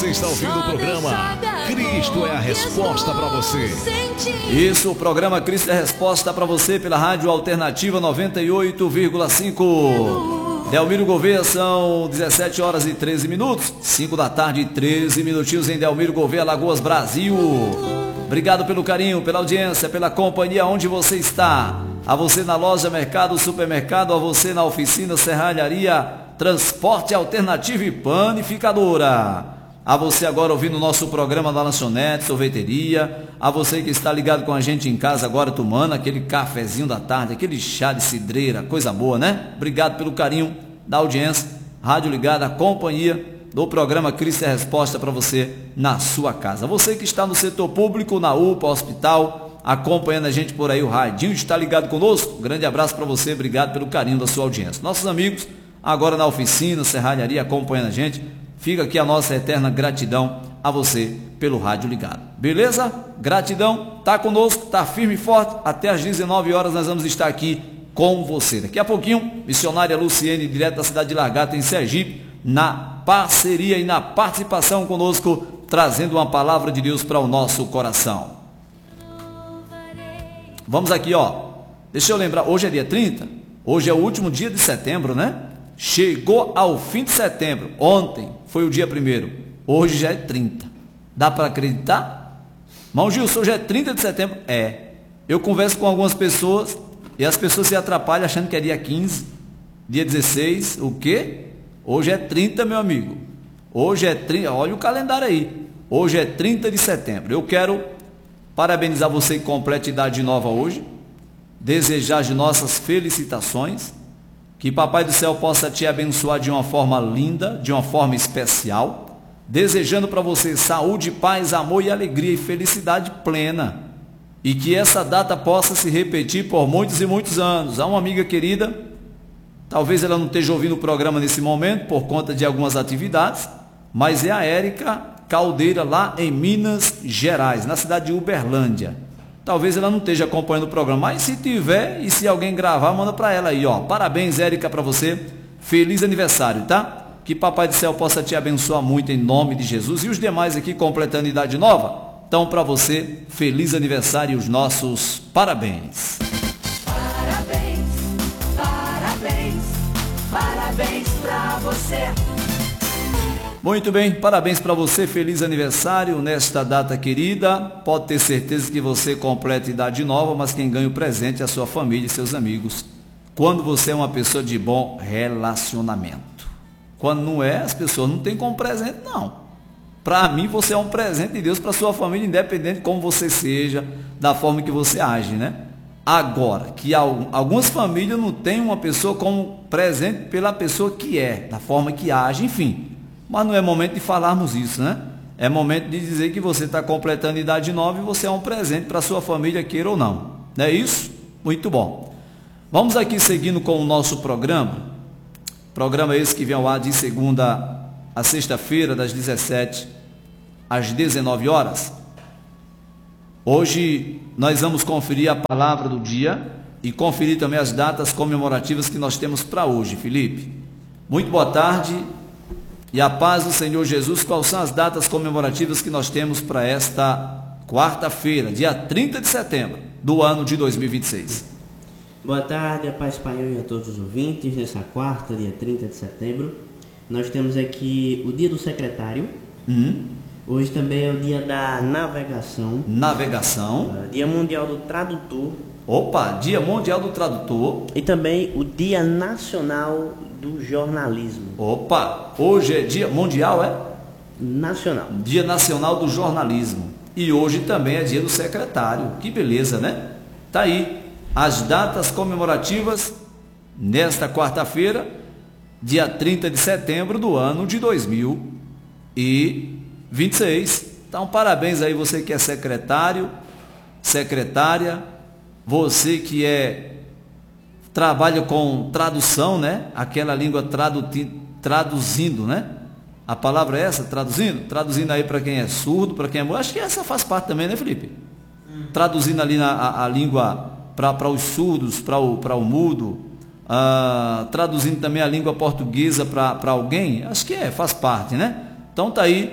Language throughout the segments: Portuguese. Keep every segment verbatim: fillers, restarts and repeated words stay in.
Você está ouvindo o programa Cristo é a Resposta para você. Isso, o programa Cristo é a Resposta para você pela Rádio Alternativa noventa e oito vírgula cinco. Delmiro Gouveia, são dezessete horas e treze minutos, cinco da tarde, treze minutinhos em Delmiro Gouveia, Lagoas, Brasil. Obrigado pelo carinho, pela audiência, pela companhia onde você está. A você na loja, mercado, supermercado, a você na oficina, serralharia, transporte alternativo e panificadora. A você agora ouvindo o nosso programa da lanchonete, sorveteria. A você que está ligado com a gente em casa agora tomando aquele cafezinho da tarde, aquele chá de cidreira, coisa boa, né? Obrigado pelo carinho da audiência. Rádio ligada, a companhia do programa Cristo é a Resposta para você na sua casa. Você que está no setor público, na U P A, hospital, acompanhando a gente por aí, o radinho está ligado conosco. Grande abraço para você, obrigado pelo carinho da sua audiência. Nossos amigos agora na oficina, serralharia, acompanhando a gente, fica aqui a nossa eterna gratidão a você pelo rádio ligado. Beleza? Gratidão, tá conosco, tá firme e forte. Até às dezenove horas nós vamos estar aqui com você. Daqui a pouquinho, missionária Luciene, direto da cidade de Lagarta, em Sergipe, na parceria e na participação conosco, trazendo uma palavra de Deus para o nosso coração. Vamos aqui, ó. Deixa eu lembrar, hoje é dia trinta, hoje é o último dia de setembro, né? Chegou ao fim de setembro. Ontem foi o dia primeiro, hoje já é trinta. Dá para acreditar? Irmão Gilson, hoje é trinta de setembro? É. Eu converso com algumas pessoas e as pessoas se atrapalham achando que é dia quinze, dia dezesseis, o quê? Hoje é trinta, meu amigo. Hoje é trinta, olha o calendário aí. Hoje é trinta de setembro. Eu quero parabenizar você que completa idade nova hoje, desejar as nossas felicitações, que Papai do Céu possa te abençoar de uma forma linda, de uma forma especial, desejando para você saúde, paz, amor e alegria e felicidade plena, e que essa data possa se repetir por muitos e muitos anos. Há uma amiga querida, talvez ela não esteja ouvindo o programa nesse momento por conta de algumas atividades, mas é a Érica Caldeira, lá em Minas Gerais, na cidade de Uberlândia. Talvez ela não esteja acompanhando o programa, mas se tiver e se alguém gravar, manda para ela aí, ó. Parabéns, Érica, para você. Feliz aniversário, tá? Que Papai do Céu possa te abençoar muito em nome de Jesus. E os demais aqui completando idade nova, então para você, feliz aniversário e os nossos parabéns. Parabéns, parabéns, parabéns para você. Muito bem, parabéns para você, feliz aniversário nesta data querida. Pode ter certeza que você completa idade nova, mas quem ganha o presente é a sua família e seus amigos. Quando você é uma pessoa de bom relacionamento. Quando não é, as pessoas não têm como presente, não. Para mim, você é um presente de Deus para sua família, independente de como você seja, da forma que você age, né? Agora, que algumas famílias não têm uma pessoa como presente pela pessoa que é, da forma que age, enfim. Mas não é momento de falarmos isso, né? É momento de dizer que você está completando idade nova e você é um presente para a sua família, queira ou não. Não é isso? Muito bom. Vamos aqui seguindo com o nosso programa. Programa esse que vem ao ar de segunda a sexta-feira, das dezessete às dezenove horas. Hoje nós vamos conferir a palavra do dia e conferir também as datas comemorativas que nós temos para hoje, Felipe. Muito boa tarde. E a paz do Senhor Jesus. Quais são as datas comemorativas que nós temos para esta quarta-feira, dia trinta de setembro do ano de dois mil e vinte e seis? Boa tarde, a paz Pai e a todos os ouvintes. Nessa quarta, dia trinta de setembro, nós temos aqui o dia do secretário. Uhum. Hoje também é o dia da navegação. Navegação. Uh, dia mundial do tradutor. Opa, dia mundial do tradutor. E também o dia nacional do jornalismo. Opa, hoje é dia mundial, é? Nacional. Dia nacional do jornalismo. E hoje também é dia do secretário. Que beleza, né? Tá aí as datas comemorativas nesta quarta-feira, dia trinta de setembro do ano de dois mil e vinte e seis. Então, parabéns aí você que é secretário, secretária, você que é trabalha com tradução, né? Aquela língua tradu, traduzindo, né? A palavra é essa, traduzindo? Traduzindo aí para quem é surdo, para quem é mudo. Acho que essa faz parte também, né, Felipe? Hum. Traduzindo ali na, a, a língua para os surdos, para o, para o mudo. Ah, traduzindo também a língua portuguesa para alguém. Acho que é, faz parte, né? Então tá aí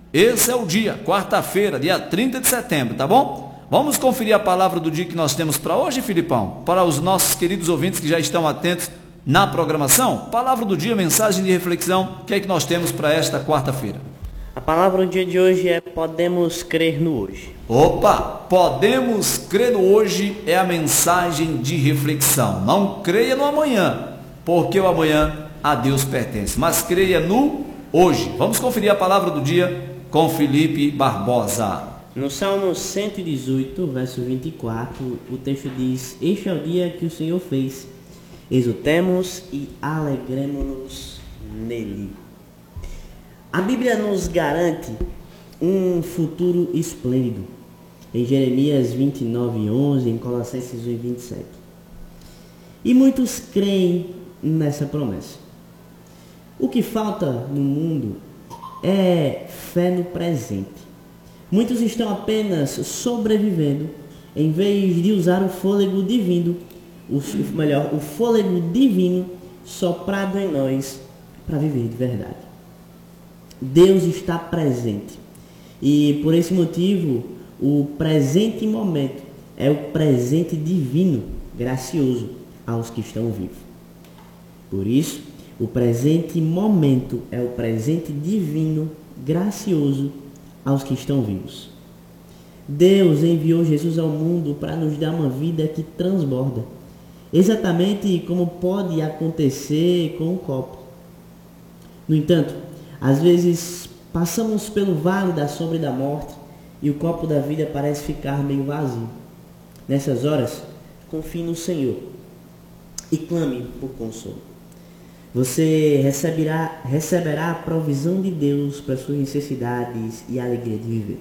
Esse é o dia, quarta-feira, dia trinta de setembro, tá bom? Vamos conferir a palavra do dia que nós temos para hoje, Filipão? Para os nossos queridos ouvintes que já estão atentos na programação, palavra do dia, mensagem de reflexão, o que é que nós temos para esta quarta-feira? A palavra do dia de hoje é podemos crer no hoje. Opa, podemos crer no hoje é a mensagem de reflexão. Não creia no amanhã, porque o amanhã a Deus pertence, mas creia no hoje. Vamos conferir a palavra do dia com Felipe Barbosa. No Salmo cento e dezoito, verso vinte e quatro, o texto diz: Este é o dia que o Senhor fez, exultemos e alegremo-nos nele. A Bíblia nos garante um futuro esplêndido. Em Jeremias vinte e nove, onze, em Colossenses um, vinte e sete. E muitos creem nessa promessa. O que falta no mundo é fé no presente. Muitos estão apenas sobrevivendo em vez de usar o fôlego divino, o, melhor, o fôlego divino soprado em nós para viver de verdade. Deus está presente e por esse motivo o presente momento é o presente divino, gracioso aos que estão vivos. Por isso, o presente momento é o presente divino, gracioso aos que estão vivos. Deus enviou Jesus ao mundo para nos dar uma vida que transborda, exatamente como pode acontecer com um copo. No entanto, às vezes passamos pelo vale da sombra e da morte e o copo da vida parece ficar meio vazio. Nessas horas, confie no Senhor e clame por consolo. Você receberá, receberá a provisão de Deus para suas necessidades e a alegria de viver.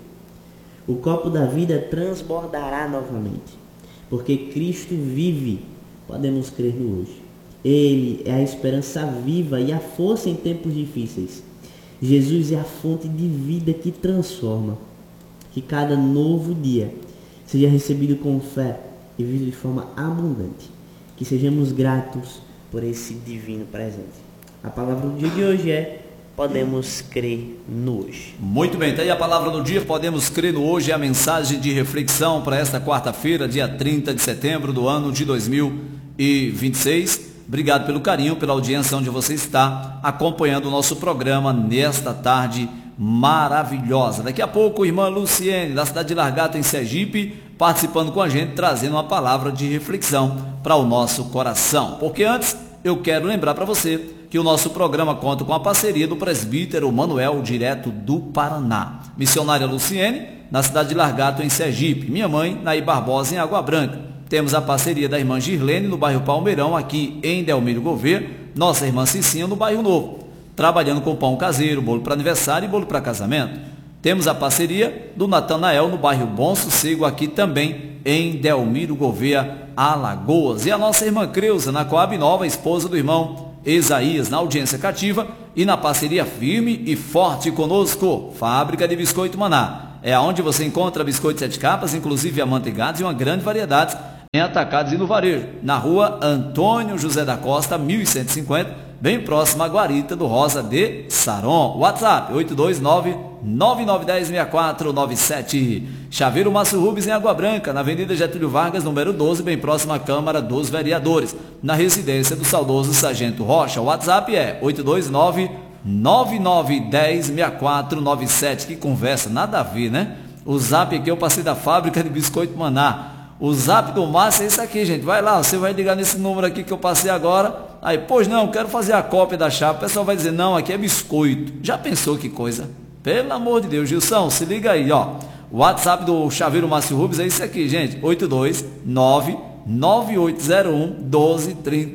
O copo da vida transbordará novamente, porque Cristo vive. Podemos crer no hoje. Ele é a esperança viva e a força em tempos difíceis. Jesus é a fonte de vida que transforma. Que cada novo dia seja recebido com fé e vivido de forma abundante. Que sejamos gratos por esse divino presente. A palavra do dia de hoje é podemos crer no hoje. Muito bem, tá aí a palavra do dia, podemos crer no hoje, é a mensagem de reflexão para esta quarta-feira, dia trinta de setembro do ano de dois mil e vinte e seis. Obrigado pelo carinho, pela audiência onde você está acompanhando o nosso programa nesta tarde maravilhosa. Daqui a pouco, irmã Luciene, da cidade de Largata, em Sergipe, participando com a gente, trazendo uma palavra de reflexão para o nosso coração. Porque antes, eu quero lembrar para você que o nosso programa conta com a parceria do presbítero Manuel, direto do Paraná. Missionária Luciene, na cidade de Largata, em Sergipe. Minha mãe, Naí Barbosa, em Água Branca. Temos a parceria da irmã Girlene, no bairro Palmeirão, aqui em Delmiro Gouveia. Nossa irmã Cicinha, no bairro Novo, trabalhando com pão caseiro, bolo para aniversário e bolo para casamento. Temos a parceria do Natanael, no bairro Bom Sossego, aqui também em Delmiro Gouveia, Alagoas. E a nossa irmã Creuza, na Coab Nova, esposa do irmão Isaías, na audiência cativa e na parceria firme e forte conosco. Fábrica de Biscoito Maná. É onde você encontra biscoitos sete capas, inclusive amanteigados e uma grande variedade em atacados e no varejo, na rua Antônio José da Costa, mil cento e cinquenta, bem próximo à Guarita do Rosa de Saron. WhatsApp oito dois nove, nove nove um zero, seis quatro nove sete. Chaveiro Márcio Rubens, em Água Branca, na Avenida Getúlio Vargas, número doze, bem próximo à Câmara dos Vereadores, na residência do saudoso Sargento Rocha. O WhatsApp é oito dois nove, nove nove um zero, seis quatro nove sete. Que conversa, nada a ver, né? O zap aqui eu passei da Fábrica de Biscoito Maná. O zap do Márcio é isso aqui, gente. Vai lá, você vai ligar nesse número aqui que eu passei agora. Aí, pois não, quero fazer a cópia da chave. O pessoal vai dizer, não, aqui é biscoito. Já pensou que coisa? Pelo amor de Deus, Gilson, se liga aí, ó. O WhatsApp do Chaveiro Márcio Rubens é isso aqui, gente. oito dois nove, nove oito zero um, um dois três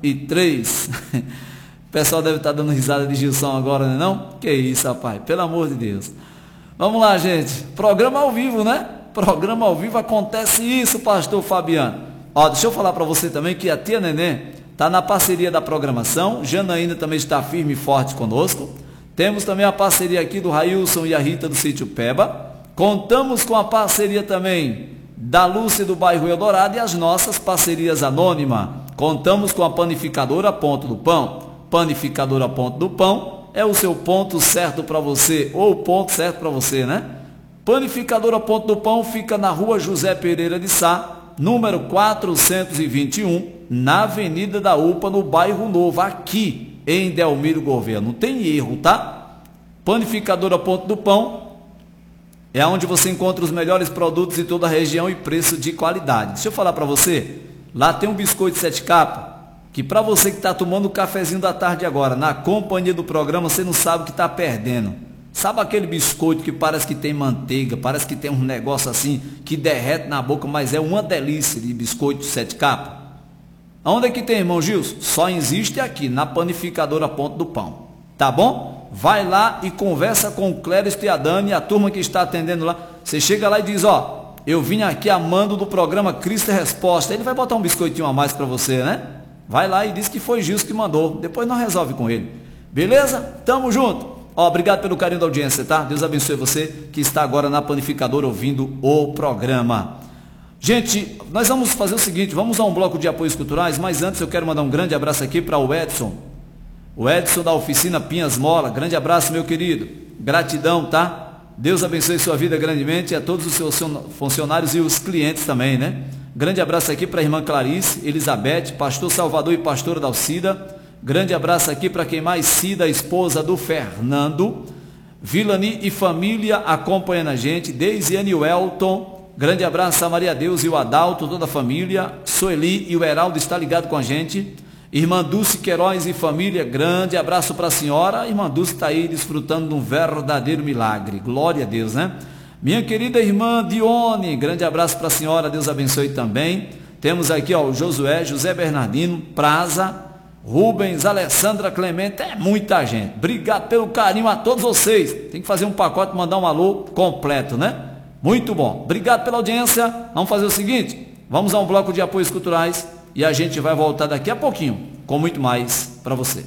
três. O pessoal deve estar dando risada de Gilson agora, não é não? Que isso, rapaz, pelo amor de Deus. Vamos lá, gente. Programa ao vivo, né? Programa ao vivo, acontece isso, pastor Fabiano. Ó, deixa eu falar para você também que a tia Nenê está na parceria da programação. Janaína também está firme e forte conosco. Temos também a parceria aqui do Railson e a Rita do Sítio Peba. Contamos com a parceria também da Lúcia do bairro Eldorado e as nossas parcerias anônimas. Contamos com a panificadora Ponto do Pão. Panificadora Ponto do Pão é o seu ponto certo para você, ou o ponto certo para você, né? Panificadora Ponto do Pão fica na rua José Pereira de Sá, número quatrocentos e vinte e um, na Avenida da U P A, no bairro Novo, aqui em Delmiro Gouveia. Não tem erro, tá? Panificadora Ponto do Pão é onde você encontra os melhores produtos em toda a região e preço de qualidade. Deixa eu falar para você, lá tem um biscoito sete capa, que para você que está tomando o cafezinho da tarde agora, na companhia do programa, você não sabe o que está perdendo. Sabe aquele biscoito que parece que tem manteiga, parece que tem um negócio assim que derrete na boca, mas é uma delícia de biscoito sete capa? Aonde é que tem, irmão Gilson? Só existe aqui, na Panificadora Ponto do Pão. Tá bom? Vai lá e conversa com o Cléris e a Dani, a turma que está atendendo lá. Você chega lá e diz, ó, eu vim aqui amando do programa Cristo é Resposta. Ele vai botar um biscoitinho a mais para você, né? Vai lá e diz que foi Gilson que mandou. Depois nós resolve com ele. Beleza? Tamo junto. Ó, obrigado pelo carinho da audiência, tá? Deus abençoe você que está agora na Panificadora ouvindo o programa. Gente, nós vamos fazer o seguinte, vamos a um bloco de apoios culturais, mas antes eu quero mandar um grande abraço aqui para o Edson. O Edson da oficina Pinhas Mola. Grande abraço, meu querido. Gratidão, tá? Deus abençoe sua vida grandemente e a todos os seus funcionários e os clientes também, né? Grande abraço aqui para a irmã Clarice, Elizabeth, pastor Salvador e pastora Dalcida. Grande abraço aqui para quem mais? Cida, a esposa do Fernando. Vilani e família acompanhando a gente. Deise e Welton. Grande abraço a Maria Deus e o Adalto, toda a família. Sueli e o Heraldo está ligado com a gente. Irmã Dulce Queiroz e família, grande abraço para a senhora. A irmã Dulce está aí desfrutando de um verdadeiro milagre. Glória a Deus, né? Minha querida irmã Dione, grande abraço para a senhora, Deus abençoe também. Temos aqui ó, o Josué, José Bernardino, Praza, Rubens, Alessandra Clemente, é muita gente. Obrigado pelo carinho a todos vocês. Tem que fazer um pacote, mandar um alô completo, né? Muito bom. Obrigado pela audiência. Vamos fazer o seguinte, vamos a um bloco de apoios culturais e a gente vai voltar daqui a pouquinho com muito mais para você.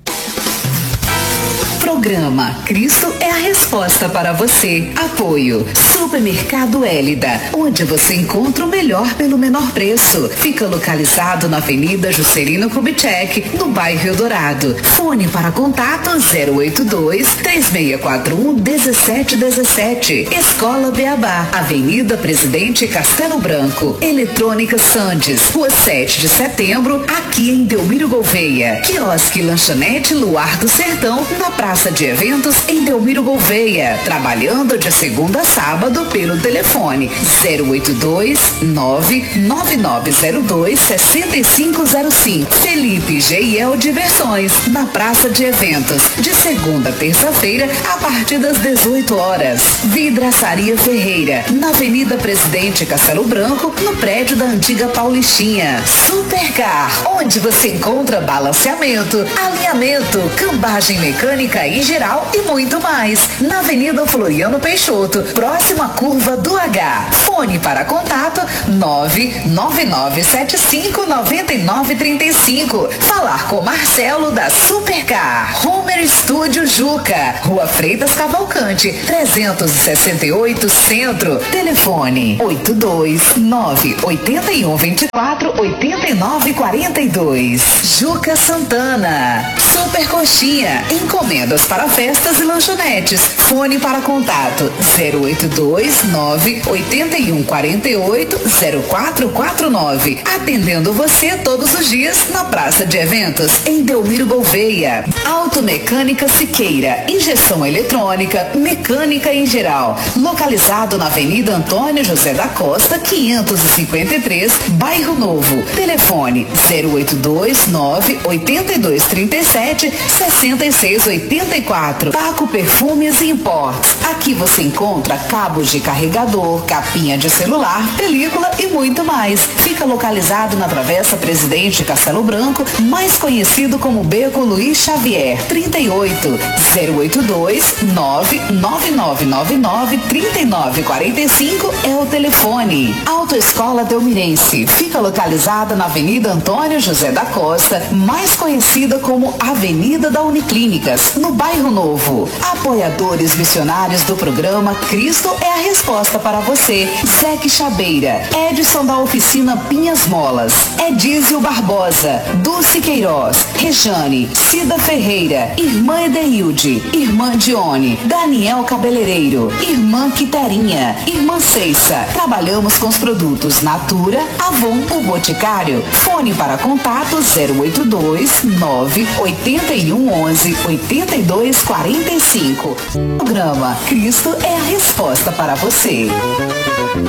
Programa Cristo é a resposta para você. Apoio Supermercado Hélida, onde você encontra o melhor pelo menor preço. Fica localizado na Avenida Juscelino Kubitschek, no bairro Eldorado. Fone para contato zero oito dois, três seis quatro um, um sete um sete. Escola Beabá, Avenida Presidente Castelo Branco. Eletrônica Sandes, Rua sete de setembro, aqui em Delmiro Gouveia. Quiosque Lanchonete Luar do Sertão, na Praça de Eventos em Delmiro Gouveia, trabalhando de segunda a sábado pelo telefone zero oito dois, nove nove nove zero dois, seis cinco zero cinco. Felipe G e L Diversões, na Praça de Eventos, de segunda a terça-feira, a partir das dezoito horas. Vidraçaria Ferreira, na Avenida Presidente Castelo Branco, no prédio da antiga Paulistinha. Supercar, onde você encontra balanceamento, alinhamento, cambagem mecânica em geral e muito mais. Na Avenida Floriano Peixoto, próxima à curva do H. Fone para contato nove nove nove sete cinco nove nove três cinco. Falar com Marcelo da Supercar. Homer Studio Juca, Rua Freitas Cavalcante, trezentos e sessenta e oito Centro. Telefone oito dois nove oito um dois quatro oito nove quatro dois. Juca Santana. Super Coxinha, encomendas para festas e lanchonetes. Fone para contato zero oito dois nove oito um quatro oito zero quatro quatro nove. Atendendo você todos os dias na Praça de Eventos em Delmiro Gouveia. Automecânica Siqueira, injeção eletrônica, mecânica em geral. Localizado na Avenida Antônio José da Costa, quinhentos e cinquenta e três, Bairro Novo. Telefone zero oito dois nove oito dois três sete seis seis oito quatro. Paco Perfumes e Imports. Aqui você encontra cabos de carregador, capinha de celular, película e muito mais. Fica localizado na Travessa Presidente Castelo Branco, mais conhecido como Beco Luiz Xavier. trinta e oito zero oito dois nove nove nove nove nove três nove quatro cinco é o telefone. Autoescola Delmirense. Fica localizada na Avenida Antônio José da Costa, mais conhecida como Avenida da Uniclínicas, no Bairro Novo. Apoiadores missionários do programa Cristo é a resposta para você. Zeque Chabeira, Edson da oficina Pinhas Molas, Edísio Barbosa, Dulce Queiroz, Rejane, Cida Ferreira. Ferreira, Irmã Edeilde, Irmã Dione, Daniel Cabeleireiro, Irmã Quiterinha, Irmã Ceissa. Trabalhamos com os produtos Natura, Avon, o Boticário. Fone para contato zero oito dois, nove oito um, onze, oito dois quatro cinco. Programa Cristo é a resposta para você.